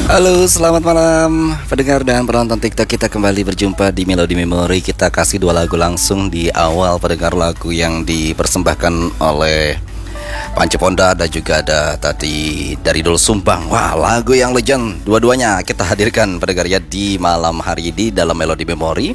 Halo, selamat malam pendengar dan penonton TikTok. Kita kembali berjumpa di Melody Memory. Kita kasih dua lagu langsung di awal pendengar, lagu yang dipersembahkan oleh Panci Ponda dan juga ada tadi dari Dul Sumbang. Wah, lagu yang legend. Dua-duanya kita hadirkan pendengar ya di malam hari ini dalam Melody Memory.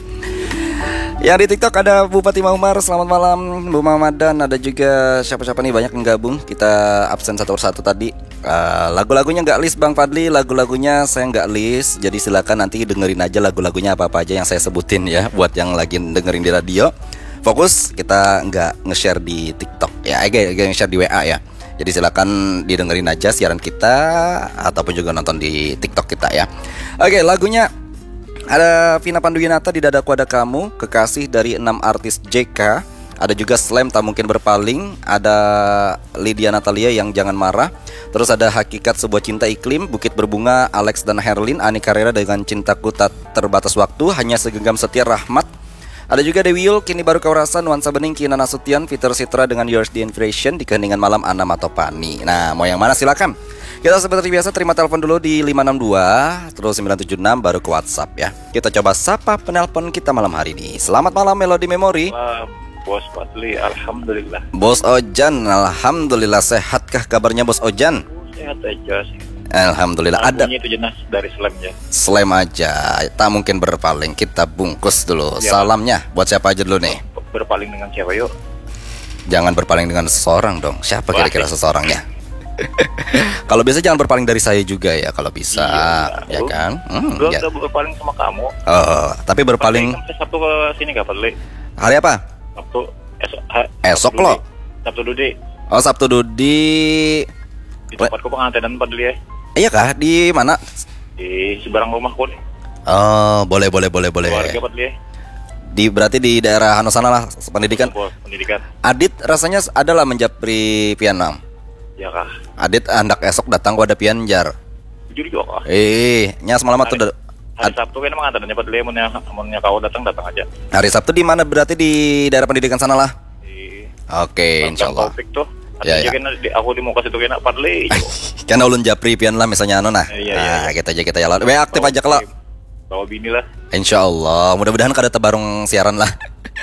Yang di TikTok ada Bupati Maumar, selamat malam Bu Mamadan. Ada juga siapa-siapa nih, banyak yang gabung. Kita absen satu persatu tadi. Lagu-lagunya nggak list Bang Fadli, lagu-lagunya saya nggak list. Jadi silakan nanti dengerin aja lagu-lagunya apa-apa aja yang saya sebutin ya. Buat yang lagi dengerin di radio, fokus kita nggak nge-share di TikTok ya, nge-share di WA ya. Jadi silakan didengerin aja siaran kita ataupun juga nonton di TikTok kita ya. Oke, lagunya ada Vina Panduwinata, Di Dadaku Ada Kamu, Kekasih dari 6 artis JK. Ada juga Slam, Tak Mungkin Berpaling. Ada Lydia Natalia, Yang Jangan Marah. Terus ada Hakikat Sebuah Cinta Iklim, Bukit Berbunga, Alex dan Herlin. Ani Carrera dengan Cintaku Tak Terbatas Waktu, Hanya Segenggam Setia, Rahmat. Ada juga Dewi Yul, Kini Baru Kau Rasa, Nuansa Bening, Kinan Nasution, Peter Citra dengan Yours the Invitation, Di Keheningan Malam, Anam atau Pani. Nah, mau yang mana silakan. Kita seperti biasa terima telepon dulu di 562 terus 976 baru ke WhatsApp ya. Kita coba sapa penelpon kita malam hari ini. Selamat malam Melody Memory. Bos Fadli, alhamdulillah. Bos Ojan, alhamdulillah. Sehatkah kabarnya Bos Ojan? Sehat aja sih. Alhamdulillah. Ada itu jelas dari Slam ya. Slam aja, Tak Mungkin Berpaling. Kita bungkus dulu ya. Salamnya buat siapa aja dulu nih? Berpaling dengan siapa yuk? Jangan berpaling dengan seseorang dong. Siapa kira-kira seseorangnya? Kalau bisa jangan berpaling dari saya juga ya, kalau bisa. Iya, ya kan? Gue ya. udah berpaling sama kamu. Tapi berpaling Sabtu ke sini gak Fadli? hari apa? Sabtu Esok loh. Sabtu Dudi. Oh, Sabtu Dudi. Di tempatku pengantinan Fadli ya. Iya kah? Di mana? Di seberang rumahku nih. Oh, boleh. Keluarga Fadli ya. Berarti di daerah Hano sana lah, pendidikan. Pendidikan. Adit rasanya adalah menjapri pianam. Ya kah? Adit hendak esok datang pada pianjar. Jujur juga kah? Nya semalam tuh. Hari Sabtu kan emang antarannya Fadli, mau kau datang aja. Hari Sabtu di mana? Berarti di daerah pendidikan sana lah. Oke, insyaallah. Topik tuh. Ya. Aku di muka situ kena Fadli. Kan ulun japri pian lah misalnya nah. Iya. Kita jalan. Aktif aja kalau. Bawa bini lah. Insyaallah. Mudah-mudahan kada tebarung siaran lah.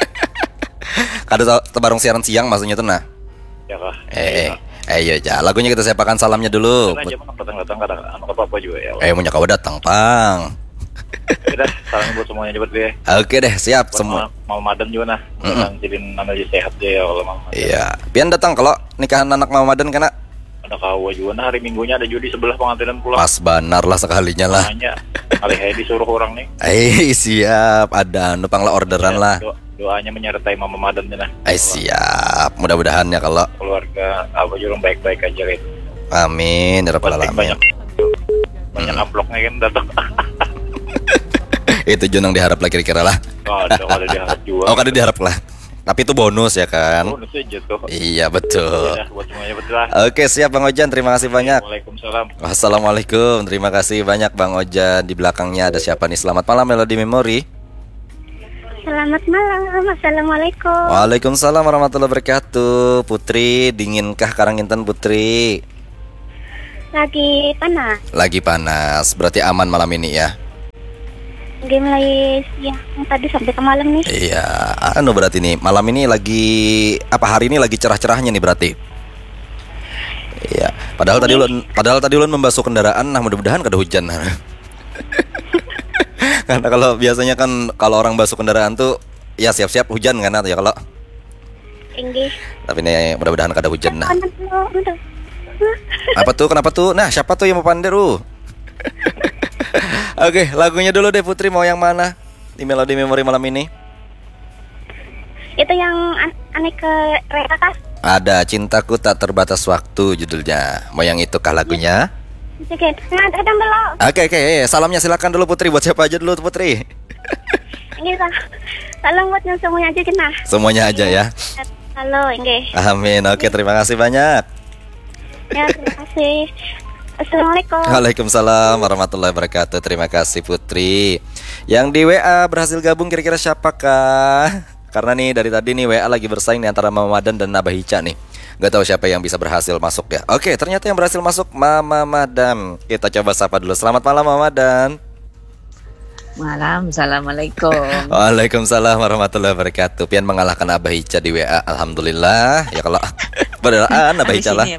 Kada tebarung siaran siang maksudnya tuh nah. Ya kah? Ayo aja. Lagunya kita siapakan salamnya dulu. Datang kadang apa juga ya. Munya kau datang, Pang. Udah, salam buat semuanya buat dia. Oke deh, siap buat semua. Mama Madan juga nah. Jadiin anak sehat deh ya kalau Mama. Iya. Pian datang kalau nikahan anak Mama Madan kena. Ada kau juga nah, hari Minggunya ada judi sebelah pengantinan pulang. Pas banar lah sekalinya lah. Hanya kali disuruh orang nih. Siap. Ada numpang lah orderan lah. Doanya menyertai Mama Madan nah. Siap. Mudah-mudahan ya kalau keluarga apa juga baik-baik aja gitu. Amin ya rabbal alamin. Banyak uploadnya kan datang. Itu Junang diharap lah kira-kira lah. Ada diharap juga. Oh, kada diharap lah. Tapi itu bonus ya kan? Bonus aja tuh. Iya betul. Ya, buat semuanya betul lah. Oke, siap Bang Ojan, terima kasih banyak. Waalaikumsalam. Wassalamualaikum, terima kasih banyak Bang Ojan. Di belakangnya ada siapa nih? Selamat malam Melody Memory. Selamat malam, assalamualaikum. Waalaikumsalam warahmatullahi wabarakatuh. Putri, dinginkah Karanginten Putri? Lagi panas. Lagi panas, berarti aman malam ini ya? Mulai siang tadi sampai ke malam nih. Iya, berarti nih malam ini lagi hari ini lagi cerah-cerahnya nih berarti. Iya, padahal tadi ulun membasuh kendaraan, nah mudah-mudahan kada hujan. Karena kalau biasanya kan kalau orang basuh kendaraan tuh ya siap-siap hujan kan ya kalau. Tinggi. Tapi nih mudah-mudahan kada hujan nah. Apa tuh? Kenapa tuh? Nah, siapa tuh yang mau panderu? Oke, lagunya dulu deh Putri, mau yang mana di Melody Memory malam ini? Itu yang aneh ke Rera kah? Ada Cintaku Tak Terbatas Waktu judulnya. Mau yang itu kah lagunya? Oke, ada belum? Oke, salamnya silakan dulu Putri, buat siapa aja dulu Putri? Ini salam buat semuanya aja kena. Semuanya aja ya. Halo, enggak. Amin. Oke, terima kasih banyak. Ya, terima kasih. Assalamualaikum. Waalaikumsalam warahmatullahi wabarakatuh. Terima kasih Putri. Yang di WA berhasil gabung kira-kira siapakah? Karena nih dari tadi nih WA lagi bersaing nih antara Mama Madan dan Abah Hica nih. Gak tahu siapa yang bisa berhasil masuk ya. Oke, ternyata yang berhasil masuk Mama Madan. Kita coba sapa dulu. Selamat malam Mama Madan. Malam, assalamualaikum. Waalaikumsalam warahmatullahi wabarakatuh. Pian mengalahkan Abah Ica di WA. Alhamdulillah. Ya kalau beneran Abah Ica lah.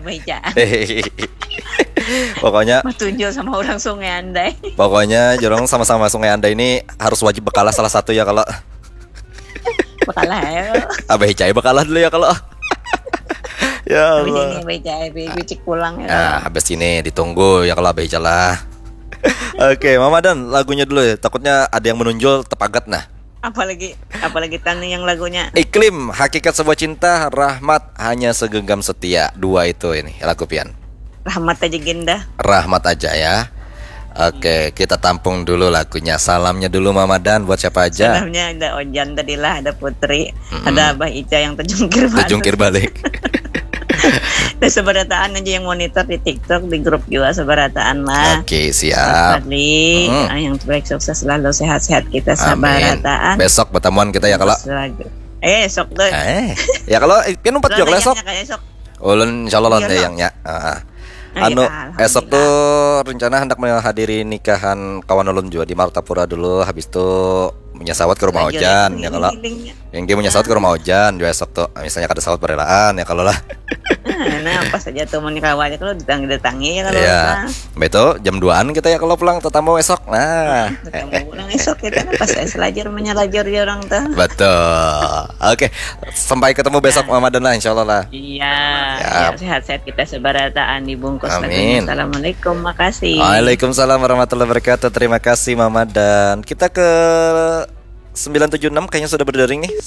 Pokoknya Tunjul sama orang Sungai Andai. Pokoknya jorong sama-sama Sungai Andai ini harus wajib bekalah salah satu ya kalau Bakalah ya. Abah Ica bekalah dulu ya kalau. Ya Habis Allah. ini Beja, bicik pulang ya. Nah, habis ini ditunggu ya kalau Abah Ica lah. Oke, Mama Dan, lagunya dulu ya. Takutnya ada yang menonjol tepagat nah. Apalagi tanya yang lagunya. Iklim, hakikat sebuah cinta, rahmat, hanya segenggam setia. Dua itu ini lagu pian. Rahmat aja Ginda. Rahmat aja ya. Oke, kita tampung dulu lagunya. Salamnya dulu Mama Dan buat siapa aja. Salamnya ada Ojan tadilah, ada Putri, ada Abah Ica yang terjungkir balik. Terjungkir balik. Dan seberataan aja yang monitor di TikTok, di grup juga seberataan lah. Oke, siap. Fadli, yang terbaik sukses selalu, sehat-sehat kita Amin. seberataan. Besok pertemuan kita ya kalau. Esok tuh. Ya kalau pian umpat juga esok. Esok. Ulun insyaallah Iya, yang ya. Anu, Esok tuh rencana hendak menghadiri nikahan kawan ulun juga di Martapura dulu. Habis itu menyasawat ke rumah Ojan ya kalau. Yang dia menyasawat ke rumah Ojan juga esok tuh. Misalnya kada sawat berelaan ya kalau lah. Nah, pas aja tuh mau nikah aja kalau datangi ya kalau. Iya. Betul, jam 2-an kita ya kalau pulang tetamu esok. Nah. Ketemu pulang esok kita kan pas selajur menyelajur ya orang tuh. Betul. Oke, sampai ketemu besok Mama Dan lah insyaallah lah. Iya. Ya, sehat-sehat kita sebarataan dibungkus. Amin. Assalamualaikum, makasih. Waalaikumsalam warahmatullahi wabarakatuh. Terima kasih Mama Dan. Kita ke 976 kayaknya sudah berdering nih.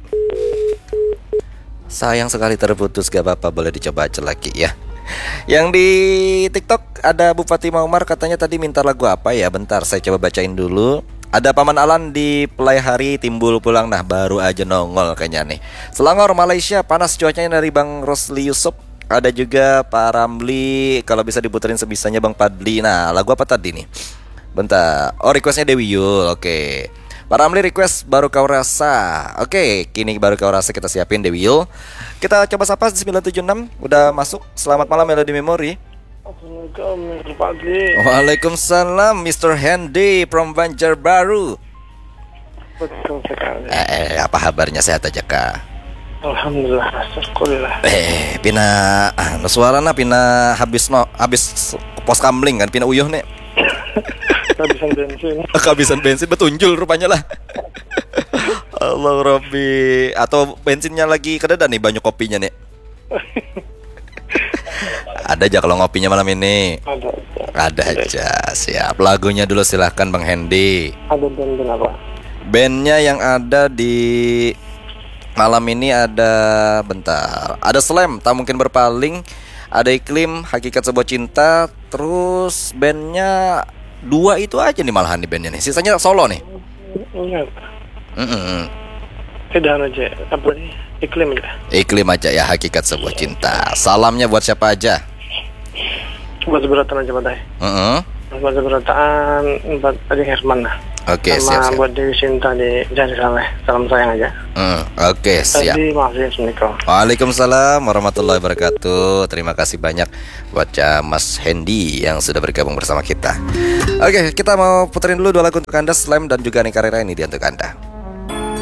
Sayang sekali terputus, gak apa-apa, boleh dicoba aja lagi ya. Yang di TikTok ada Bupati Maumar katanya tadi minta lagu apa ya? Bentar saya coba bacain dulu. Ada Paman Alan di Pelai Hari timbul pulang. Nah baru aja nongol kayaknya nih. Selangor Malaysia panas cuacanya dari Bang Rosli Yusuf. Ada juga Pak Ramli. Kalau bisa diputerin sebisanya Bang Padli. Nah lagu apa tadi nih? Bentar. Oh requestnya Dewi Yul. Oke. Pak Ramli request Baru Kau Rasa. Oke, kini Baru Kau Rasa kita siapin Dewi Yul. Kita coba sapa 976. Udah masuk. Selamat malam Melody Memory. Assalamualaikum Mr. Fadli. Waalaikumsalam Mr. Hendy from Banjarbaru. Betul sekali. Apa kabarnya, sehat aja kak? Alhamdulillah, syukurlah. Pina suarana pina habis pos kamling kan, pina uyuh nih. Kehabisan bensin. Kehabisan bensin, betunjul rupanya lah. Allah Robbi. Atau bensinnya lagi kededan nih, banyak kopinya nih. Ada aja kalau ngopinya malam ini. Ada aja. Siap. Lagunya dulu silahkan Bang Hendy. Ada band apa? Bandnya yang ada di malam ini ada, bentar, ada Slam, Tak Mungkin Berpaling, ada Iklim, Hakikat Sebuah Cinta. Terus bandnya dua itu aja nih malahan nih bandnya nih. Sisanya solo nih. Iya. Tidak aja. Apa nih? Iklim aja. Iklim aja ya, Hakikat Sebuah Cinta. Salamnya buat siapa aja? Buat seberatan aja Pak. Buat seberatan buat Adik Herman lah. Oke, sama siap. buat Dewi Sinta di Jari Saleh. Salam sayang aja. Oke, siap. Tadi maafin Assalamualaikum. Waalaikumsalam warahmatullahi wabarakatuh. Terima kasih banyak buat Mas Hendy yang sudah bergabung bersama kita. Oke, kita mau puterin dulu dua lagu untuk Anda, Slam dan juga Nika Rera, ini dia untuk Anda.